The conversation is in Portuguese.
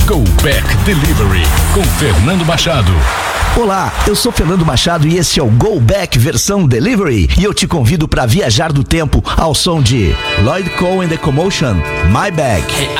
Go Back Delivery com Fernando Machado. Olá, eu sou Fernando Machado e esse é o Go Back versão Delivery e eu te convido para viajar do tempo ao som de Lloyd Cole and the Commotion, My Bag.